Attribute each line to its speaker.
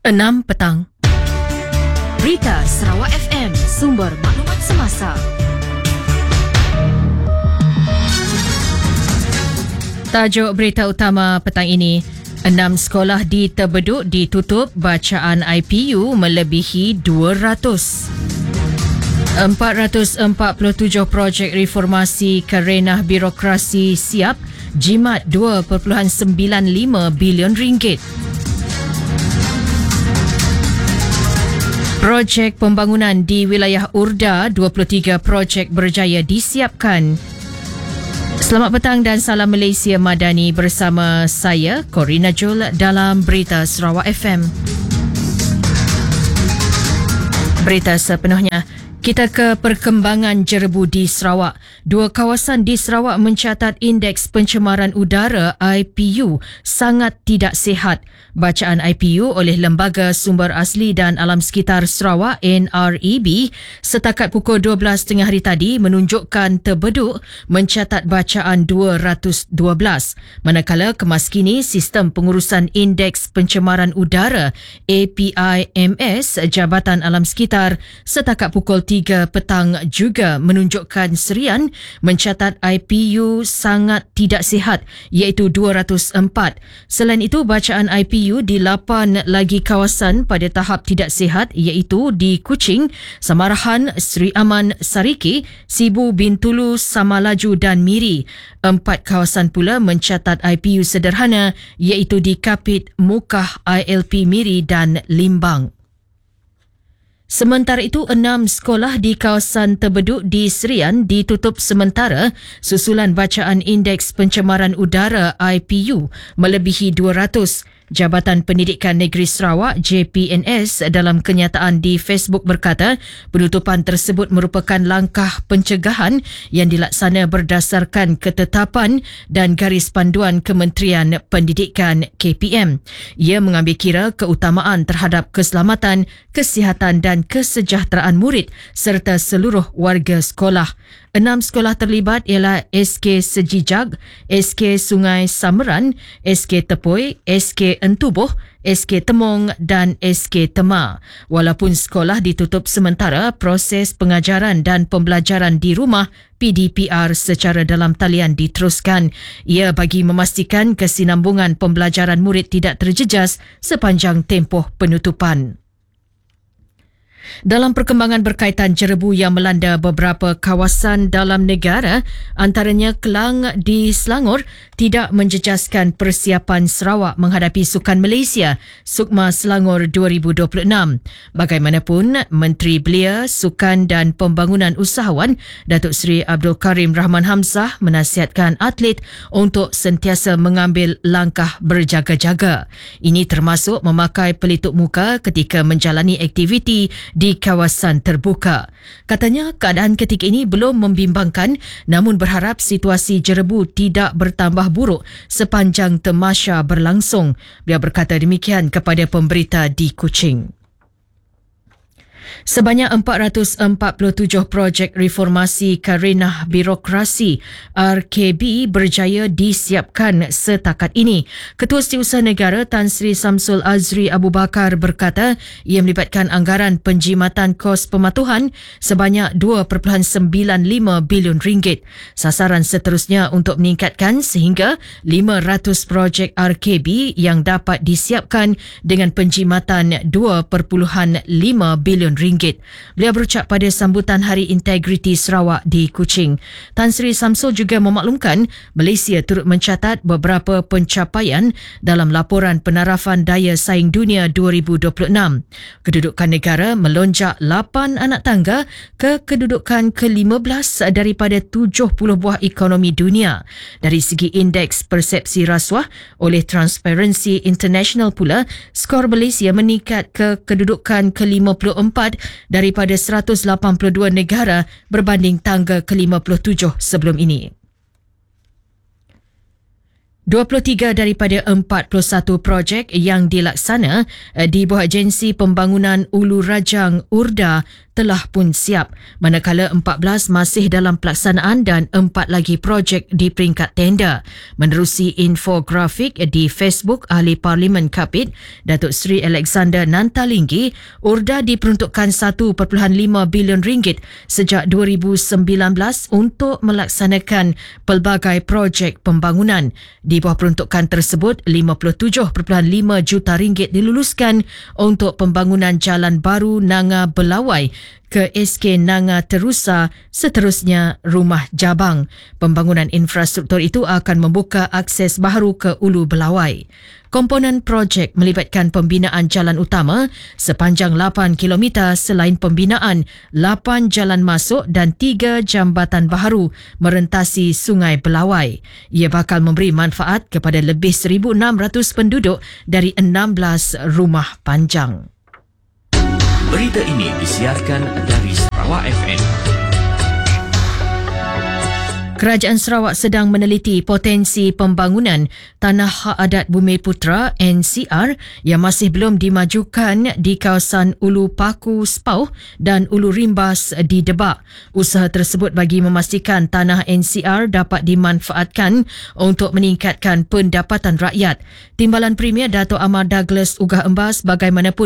Speaker 1: 6 petang.
Speaker 2: Berita Sarawak FM, sumber maklumat semasa.
Speaker 1: Tajuk berita utama petang ini, 6 sekolah di Terbeduk ditutup bacaan IPU melebihi 200. 447 projek reformasi kerenah birokrasi siap, jimat RM2.95 bilion. Projek pembangunan di wilayah Urda, 23 projek berjaya disiapkan. Selamat petang dan salam Malaysia Madani bersama saya, Corina Jul dalam Berita Sarawak FM. Berita sepenuhnya. Kita ke perkembangan jerebu di Sarawak. 2 kawasan di Sarawak mencatat indeks pencemaran udara IPU sangat tidak sihat. Bacaan IPU oleh Lembaga Sumber Asli dan Alam Sekitar Sarawak NREB setakat pukul 12.30 hari tadi menunjukkan Terbeduk mencatat bacaan 212. Manakala kemaskini sistem pengurusan indeks pencemaran udara APIMS Jabatan Alam Sekitar setakat pukul 3 petang juga menunjukkan Serian mencatat IPU sangat tidak sihat iaitu 204. Selain itu, bacaan IPU di 8 lagi kawasan pada tahap tidak sihat iaitu di Kuching, Samarahan, Seri Aman, Sariki, Sibu, Bintulu, Samalaju dan Miri. 4 kawasan pula mencatat IPU sederhana iaitu di Kapit, Mukah, ILP Miri dan Limbang. Sementara itu, 6 sekolah di kawasan Terbeduk di Serian ditutup sementara susulan bacaan indeks pencemaran udara IPU melebihi 200. Jabatan Pendidikan Negeri Sarawak JPNS dalam kenyataan di Facebook berkata penutupan tersebut merupakan langkah pencegahan yang dilaksana berdasarkan ketetapan dan garis panduan Kementerian Pendidikan KPM. Ia mengambil kira keutamaan terhadap keselamatan, kesihatan dan kesejahteraan murid serta seluruh warga sekolah. 6 sekolah terlibat ialah SK Sejijag, SK Sungai Sameran, SK Tepoi, SK Entubuh, SK Temong dan SK Tema. Walaupun sekolah ditutup sementara, proses pengajaran dan pembelajaran di rumah PDPR secara dalam talian diteruskan. Ia bagi memastikan kesinambungan pembelajaran murid tidak terjejas sepanjang tempoh penutupan. Dalam perkembangan berkaitan jerebu yang melanda beberapa kawasan dalam negara, antaranya Kelang di Selangor, tidak menjejaskan persiapan Sarawak menghadapi Sukan Malaysia, Sukma Selangor 2026. Bagaimanapun, Menteri Belia, Sukan dan Pembangunan Usahawan, Datuk Seri Abdul Karim Rahman Hamzah menasihatkan atlet untuk sentiasa mengambil langkah berjaga-jaga. Ini termasuk memakai pelitup muka ketika menjalani aktiviti di kawasan terbuka. Katanya keadaan ketika ini belum membimbangkan namun berharap situasi jerebu tidak bertambah buruk sepanjang tamasya berlangsung. Beliau berkata demikian kepada pemberita di Kuching. Sebanyak 447 projek reformasi kerenah birokrasi RKB berjaya disiapkan setakat ini. Ketua Setiausaha Negara Tan Sri Samsul Azri Abu Bakar berkata ia melibatkan anggaran penjimatan kos pematuhan sebanyak RM2.95 bilion. Sasaran seterusnya untuk meningkatkan sehingga 500 projek RKB yang dapat disiapkan dengan penjimatan RM2.5 bilion. Beliau berucap pada sambutan Hari Integriti Sarawak di Kuching. Tan Sri Samsul juga memaklumkan Malaysia turut mencatat beberapa pencapaian dalam laporan penarafan daya saing dunia 2026. Kedudukan negara melonjak 8 anak tangga ke kedudukan ke-15 daripada 70 buah ekonomi dunia. Dari segi indeks persepsi rasuah oleh Transparency International pula, skor Malaysia meningkat ke kedudukan ke-54 daripada 182 negara berbanding tangga ke-57 sebelum ini. 23 daripada 41 projek yang dilaksana di bawah Agensi Pembangunan Ulu Rajang Urda telah pun siap, manakala 14 masih dalam pelaksanaan dan 4 lagi projek di peringkat tender. Menerusi infografik di Facebook Ahli Parlimen Kapit, Datuk Seri Alexander Nantalinggi, Urda diperuntukkan RM1.5 bilion sejak 2019 untuk melaksanakan pelbagai projek pembangunan. Di bawah peruntukan tersebut, RM57.5 juta diluluskan untuk pembangunan jalan baru Nanga Belawai ke SK Nanga Terusa, seterusnya Rumah Jabang. Pembangunan infrastruktur itu akan membuka akses baharu ke Ulu Belawai. Komponen projek melibatkan pembinaan jalan utama sepanjang 8 km selain pembinaan 8 jalan masuk dan 3 jambatan baharu merentasi Sungai Belawai. Ia bakal memberi manfaat kepada lebih 1,600 penduduk dari 16 rumah panjang.
Speaker 3: Berita ini disiarkan dari Sarawak FM.
Speaker 1: Kerajaan Sarawak sedang meneliti potensi pembangunan Tanah Hak Adat Bumiputera NCR yang masih belum dimajukan di kawasan Ulu Paku Sepauh dan Ulu Rimbas di Debak. Usaha tersebut bagi memastikan tanah NCR dapat dimanfaatkan untuk meningkatkan pendapatan rakyat. Timbalan Premier Dato' Amar Douglas ugah embas bagaimanapun